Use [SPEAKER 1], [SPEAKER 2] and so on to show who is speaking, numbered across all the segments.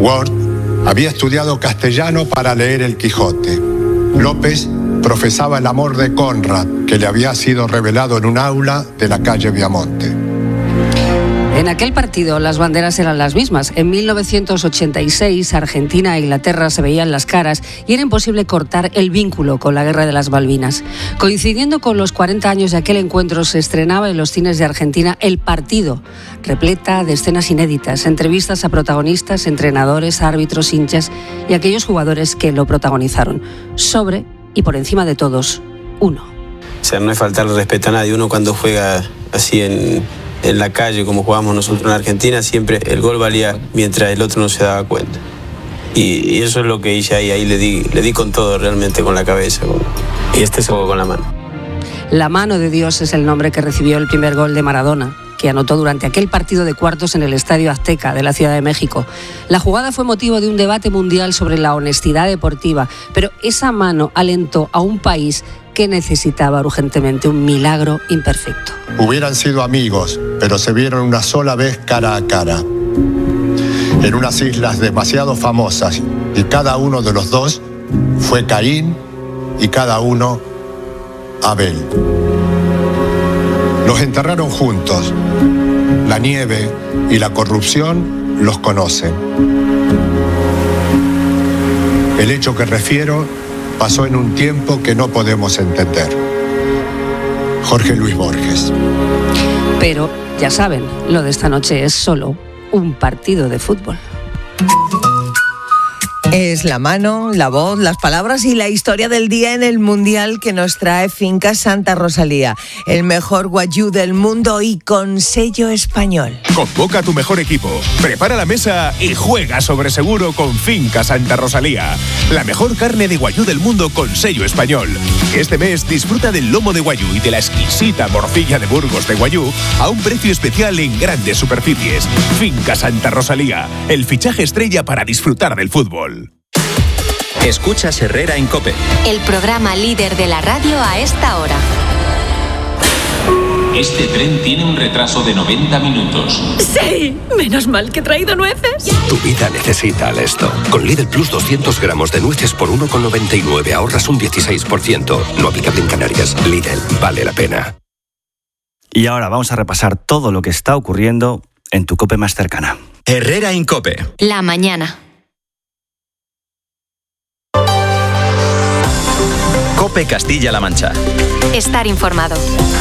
[SPEAKER 1] Ward había estudiado castellano para leer El Quijote. López profesaba el amor de Conrad, que le había sido revelado en un aula de la calle Viamonte.
[SPEAKER 2] En aquel partido las banderas eran las mismas. En 1986 Argentina e Inglaterra se veían las caras y era imposible cortar el vínculo con la Guerra de las Malvinas. Coincidiendo con los 40 años de aquel encuentro, se estrenaba en los cines de Argentina El Partido, repleta de escenas inéditas, entrevistas a protagonistas, entrenadores, árbitros, hinchas y aquellos jugadores que lo protagonizaron. Sobre y por encima de todos, uno.
[SPEAKER 3] O sea, no es faltarle respeto a nadie. Uno cuando juega así en la calle, como jugamos nosotros en Argentina, siempre el gol valía mientras el otro no se daba cuenta. Y eso es lo que hice ahí le di con todo, realmente, con la cabeza. Y se jugó con la mano.
[SPEAKER 2] La mano de Dios es el nombre que recibió el primer gol de Maradona, que anotó durante aquel partido de cuartos en el Estadio Azteca de la Ciudad de México. La jugada fue motivo de un debate mundial sobre la honestidad deportiva, pero esa mano alentó a un país que necesitaba urgentemente un milagro imperfecto.
[SPEAKER 1] Hubieran sido amigos, pero se vieron una sola vez cara a cara, en unas islas demasiado famosas, y cada uno de los dos fue Caín y cada uno Abel. Los enterraron juntos. La nieve y la corrupción los conocen. El hecho que refiero pasó en un tiempo que no podemos entender. Jorge Luis Borges.
[SPEAKER 2] Pero, ya saben, lo de esta noche es solo un partido de fútbol.
[SPEAKER 4] Es la mano, la voz, las palabras y la historia del día en el Mundial que nos trae Fincas Santa Rosalía, el mejor guayú del mundo y con sello español.
[SPEAKER 5] Convoca a tu mejor equipo, prepara la mesa y juega sobre seguro con Fincas Santa Rosalía, la mejor carne de guayú del mundo con sello español. Este mes disfruta del lomo de guayú y de la exquisita morcilla de Burgos de guayú a un precio especial en grandes superficies. Fincas Santa Rosalía, el fichaje estrella para disfrutar del fútbol.
[SPEAKER 6] Escuchas Herrera en COPE.
[SPEAKER 7] El programa líder de la radio a esta hora.
[SPEAKER 8] Este tren tiene un retraso de 90 minutos.
[SPEAKER 9] ¡Sí! Menos mal que he traído nueces.
[SPEAKER 10] Tu vida necesita al esto. Con Lidl Plus 200 gramos de nueces por 1,99 ahorras un 16%. No aplicable en Canarias. Lidl, vale la pena.
[SPEAKER 11] Y ahora vamos a repasar todo lo que está ocurriendo en tu COPE más cercana.
[SPEAKER 6] Herrera en COPE.
[SPEAKER 7] La mañana.
[SPEAKER 6] COPE Castilla-La Mancha.
[SPEAKER 7] Estar informado.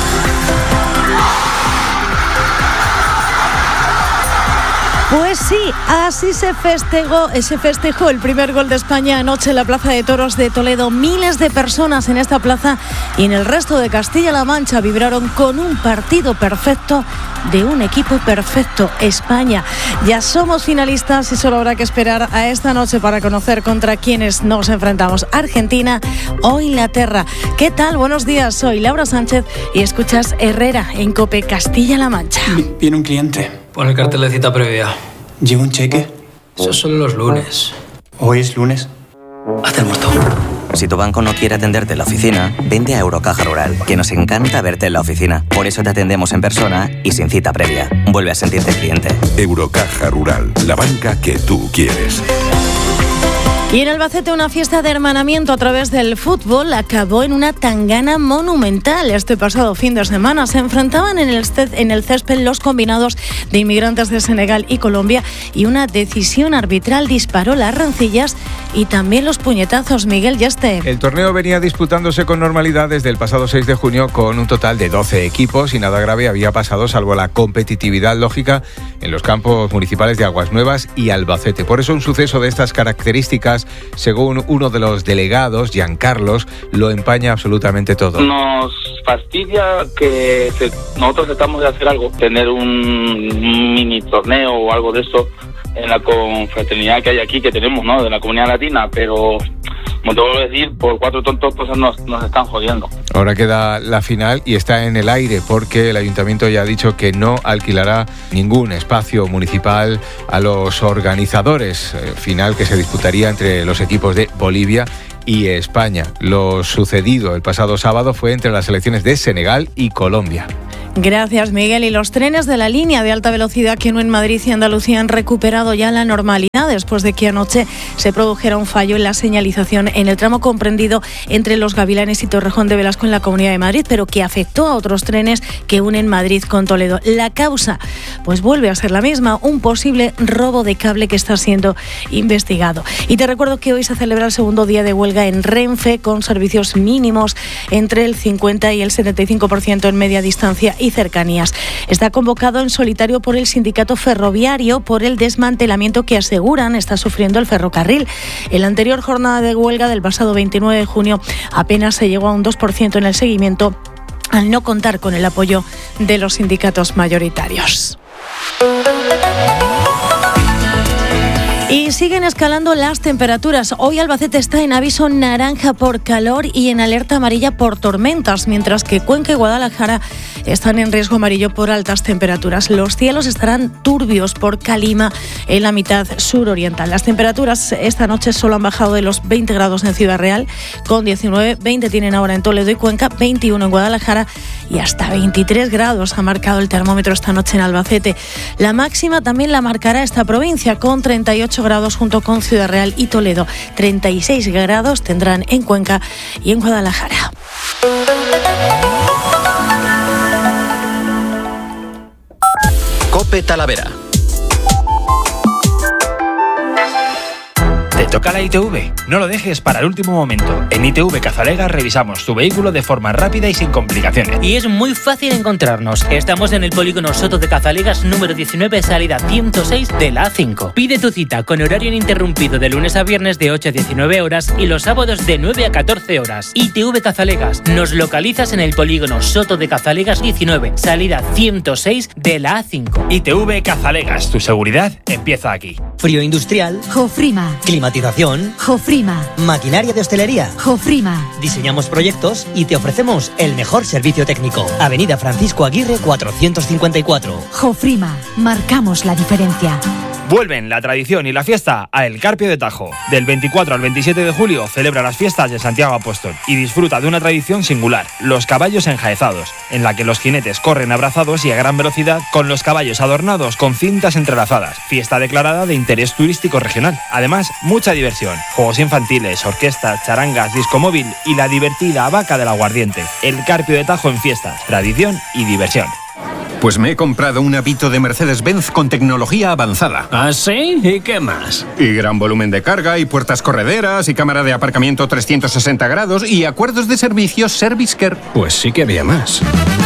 [SPEAKER 9] Pues sí, así se festejó el primer gol de España anoche en la Plaza de Toros de Toledo. Miles de personas en esta plaza y en el resto de Castilla-La Mancha vibraron con un partido perfecto de un equipo perfecto, España. Ya somos finalistas y solo habrá que esperar a esta noche para conocer contra quiénes nos enfrentamos, Argentina o Inglaterra. ¿Qué tal? Buenos días, soy Laura Sánchez y escuchas Herrera en COPE Castilla-La Mancha.
[SPEAKER 12] Viene un cliente.
[SPEAKER 13] Pon el cartel de cita previa.
[SPEAKER 12] ¿Lleva un cheque?
[SPEAKER 13] Eso son los lunes.
[SPEAKER 12] ¿Hoy es lunes?
[SPEAKER 13] Hazte el muerto.
[SPEAKER 14] Si tu banco no quiere atenderte en la oficina, vente a Eurocaja Rural, que nos encanta verte en la oficina. Por eso te atendemos en persona y sin cita previa. Vuelve a sentirte cliente.
[SPEAKER 15] Eurocaja Rural, la banca que tú quieres.
[SPEAKER 9] Y en Albacete una fiesta de hermanamiento a través del fútbol acabó en una tangana monumental. Este pasado fin de semana se enfrentaban en el césped los combinados de inmigrantes de Senegal y Colombia y una decisión arbitral disparó las rencillas y también los puñetazos. Miguel Yeste.
[SPEAKER 16] El torneo venía disputándose con normalidad desde el pasado 6 de junio con un total de 12 equipos y nada grave había pasado salvo la competitividad lógica en los campos municipales de Aguas Nuevas y Albacete. Por eso un suceso de estas características, según uno de los delegados, Giancarlos, lo empaña absolutamente todo.
[SPEAKER 17] Nos fastidia que nosotros tratamos de hacer algo, tener un mini torneo o algo de eso en la confraternidad que hay aquí, que tenemos, ¿no?, de la comunidad latina, pero como te vuelvo a decir, por 4 tontos cosas nos están jodiendo. Ahora queda la final y está en el aire porque el ayuntamiento ya ha dicho que no alquilará ningún espacio municipal a los organizadores. Final que se disputaría entre los equipos de Bolivia y España. Lo sucedido el pasado sábado fue entre las selecciones de Senegal y Colombia.
[SPEAKER 9] Gracias, Miguel. Y los trenes de la línea de alta velocidad que no en Madrid y Andalucía han recuperado ya la normalidad. después de que anoche se produjera un fallo en la señalización en el tramo comprendido entre Los Gavilanes y Torrejón de Velasco en la Comunidad de Madrid, pero que afectó a otros trenes que unen Madrid con Toledo. La causa, pues vuelve a ser la misma, un posible robo de cable que está siendo investigado. Y te recuerdo que hoy se celebra el segundo día de huelga en Renfe, con servicios mínimos entre el 50 y el 75% en media distancia y cercanías. Está convocado en solitario por el sindicato ferroviario por el desmantelamiento que aseguran está sufriendo el ferrocarril. En la anterior jornada de huelga del pasado 29 de junio apenas se llegó a un 2% en el seguimiento, al no contar con el apoyo de los sindicatos mayoritarios. Y siguen escalando las temperaturas. Hoy Albacete está en aviso naranja por calor y en alerta amarilla por tormentas, mientras que Cuenca y Guadalajara están en riesgo amarillo por altas temperaturas. Los cielos estarán turbios por Calima en la mitad suroriental. Las temperaturas esta noche solo han bajado de los 20 grados en Ciudad Real, con 19, 20 tienen ahora en Toledo y Cuenca, 21 en Guadalajara y hasta 23 grados ha marcado el termómetro esta noche en Albacete. La máxima también la marcará esta provincia, con 38 grados junto con Ciudad Real y Toledo. 36 grados tendrán en Cuenca y en Guadalajara.
[SPEAKER 6] COPE Talavera.
[SPEAKER 18] ¿Te toca la ITV? No lo dejes para el último momento. En ITV Cazalegas revisamos tu vehículo de forma rápida y sin complicaciones.
[SPEAKER 19] Y es muy fácil encontrarnos. Estamos en el polígono Soto de Cazalegas número 19, salida 106 de la A5. Pide tu cita con horario ininterrumpido de lunes a viernes de 8 a 19 horas y los sábados de 9 a 14 horas. ITV Cazalegas. Nos localizas en el polígono Soto de Cazalegas 19, salida 106 de la A5.
[SPEAKER 18] ITV Cazalegas. Tu seguridad empieza aquí.
[SPEAKER 20] Frío industrial.
[SPEAKER 21] Jofrima.
[SPEAKER 20] Climatización.
[SPEAKER 21] Jofrima.
[SPEAKER 20] Maquinaria de hostelería.
[SPEAKER 21] Jofrima.
[SPEAKER 20] Diseñamos proyectos y te ofrecemos el mejor servicio técnico. Avenida Francisco Aguirre 454.
[SPEAKER 21] Jofrima. Marcamos la diferencia.
[SPEAKER 18] Vuelven la tradición y la fiesta a El Carpio de Tajo. Del 24 al 27 de julio celebra las fiestas de Santiago Apóstol y disfruta de una tradición singular, los caballos enjaezados, en la que los jinetes corren abrazados y a gran velocidad con los caballos adornados con cintas entrelazadas. Fiesta declarada de interés turístico regional. Además, mucha diversión, juegos infantiles, orquestas, charangas, disco móvil y la divertida vaca del aguardiente. El Carpio de Tajo en fiestas, tradición y diversión.
[SPEAKER 22] Pues me he comprado un Avito de Mercedes-Benz con tecnología avanzada.
[SPEAKER 23] ¿Ah, sí? ¿Y qué más?
[SPEAKER 22] Y gran volumen de carga, y puertas correderas, y cámara de aparcamiento 360 grados, y acuerdos de servicios Service Care.
[SPEAKER 23] Pues sí que había más.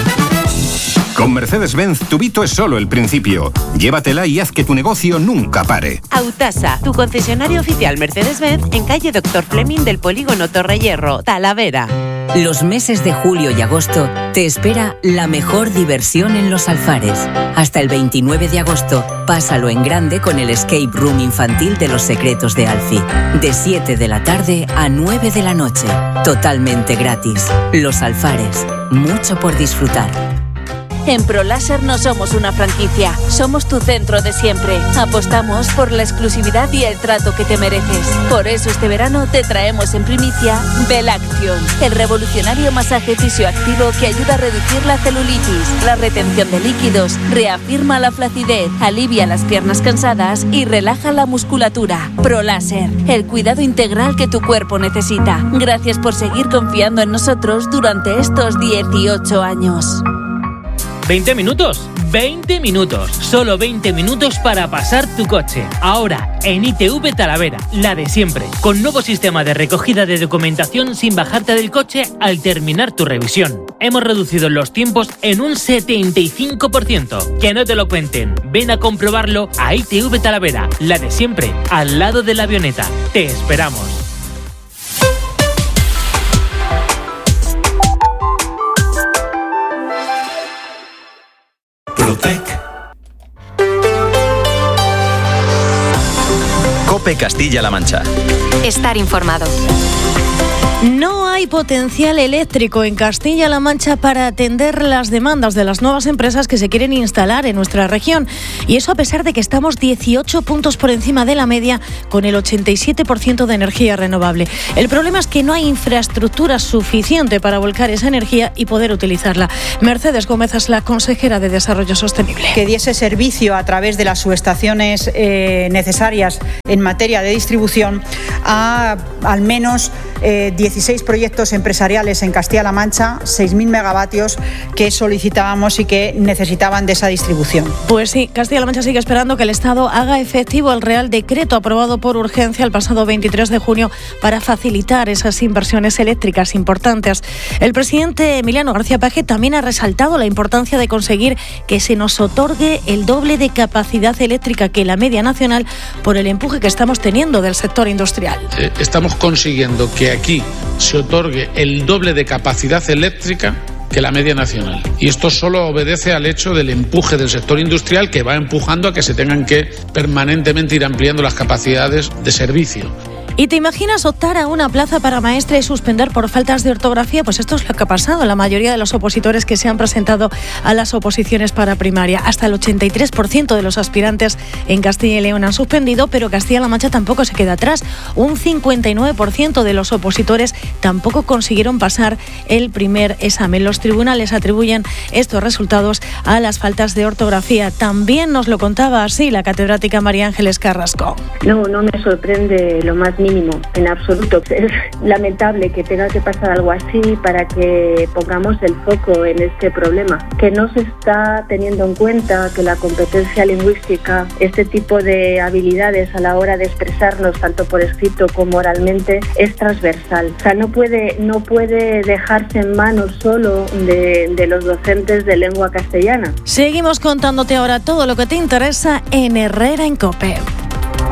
[SPEAKER 22] Con Mercedes-Benz, tu Vito es solo el principio. Llévatela y haz que tu negocio nunca pare.
[SPEAKER 24] Autasa, tu concesionario oficial Mercedes-Benz en calle Dr. Fleming del Polígono Torrehierro, Talavera.
[SPEAKER 25] Los meses de julio y agosto te espera la mejor diversión en Los Alfares. Hasta el 29 de agosto, pásalo en grande con el Escape Room infantil de Los Secretos de Alfie. De 7 de la tarde a 9 de la noche. Totalmente gratis. Los Alfares. Mucho por disfrutar.
[SPEAKER 26] En ProLáser no somos una franquicia, somos tu centro de siempre. Apostamos por la exclusividad y el trato que te mereces. Por eso este verano te traemos en primicia Belaction, el revolucionario masaje fisioactivo que ayuda a reducir la celulitis, la retención de líquidos, reafirma la flacidez, alivia las piernas cansadas y relaja la musculatura. ProLáser, el cuidado integral que tu cuerpo necesita. Gracias por seguir confiando en nosotros durante estos 18 años.
[SPEAKER 19] 20 minutos, 20 minutos, solo 20 minutos para pasar tu coche. Ahora, en ITV Talavera, la de siempre, con nuevo sistema de recogida de documentación sin bajarte del coche al terminar tu revisión. Hemos reducido los tiempos en un 75%. Que no te lo cuenten, ven a comprobarlo a ITV Talavera, la de siempre, al lado de la avioneta. Te esperamos.
[SPEAKER 6] COPE Castilla-La Mancha.
[SPEAKER 7] Estar informado.
[SPEAKER 9] No hay potencial eléctrico en Castilla-La Mancha para atender las demandas de las nuevas empresas que se quieren instalar en nuestra región. Y eso a pesar de que estamos 18 puntos por encima de la media con el 87% de energía renovable. El problema es que no hay infraestructura suficiente para volcar esa energía y poder utilizarla. Mercedes Gómez es la consejera de Desarrollo Sostenible.
[SPEAKER 1] Que diese servicio a través de las subestaciones necesarias en materia de distribución a al menos 16 proyectos empresariales en Castilla-La Mancha, 6.000 megavatios que solicitábamos y que necesitaban de esa distribución.
[SPEAKER 9] Pues sí, Castilla-La Mancha sigue esperando que el Estado haga efectivo el Real Decreto aprobado por urgencia el pasado 23 de junio para facilitar esas inversiones eléctricas importantes. El presidente Emiliano García Paje también ha resaltado la importancia de conseguir que se nos otorgue el doble de capacidad eléctrica que la media nacional por el empuje que estamos teniendo del sector industrial.
[SPEAKER 2] Estamos consiguiendo que aquí se otorgue el doble de capacidad eléctrica que la media nacional. Y esto solo obedece al hecho del empuje del sector industrial que va empujando a que se tengan que permanentemente ir ampliando las capacidades de servicio.
[SPEAKER 9] ¿Y te imaginas optar a una plaza para maestra y suspender por faltas de ortografía? Pues esto es lo que ha pasado. La mayoría de los opositores que se han presentado a las oposiciones para primaria. Hasta el 83% de los aspirantes en Castilla y León han suspendido, pero Castilla-La Mancha tampoco se queda atrás. Un 59% de los opositores tampoco consiguieron pasar el primer examen. Los tribunales atribuyen estos resultados a las faltas de ortografía. También nos lo contaba así la catedrática María Ángeles Carrasco.
[SPEAKER 3] No me sorprende lo más mínimo, en absoluto. Es lamentable que tenga que pasar algo así para que pongamos el foco en este problema, que no se está teniendo en cuenta que la competencia lingüística, este tipo de habilidades a la hora de expresarnos tanto por escrito como oralmente, es transversal. O sea, no puede dejarse en manos solo de los docentes de lengua castellana.
[SPEAKER 9] Seguimos contándote ahora todo lo que te interesa en Herrera en COPE.